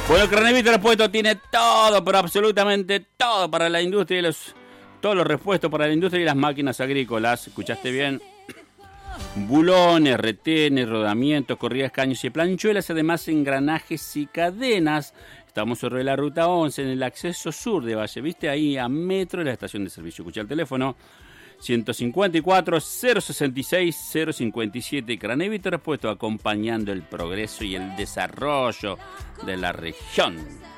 Bueno, Craneviter Repuesto tiene todo, pero absolutamente todo para la industria y todos los repuestos para la industria y las máquinas agrícolas. ¿Escuchaste bien? Bulones, retenes, rodamientos, corridas, caños y planchuelas, además engranajes y cadenas. Estamos sobre la ruta 11 en el acceso sur de Valle, viste ahí a metro de la estación de servicio. Escucha el teléfono 154 066 057. Craneviter Repuesto, acompañando el progreso y el desarrollo de la región.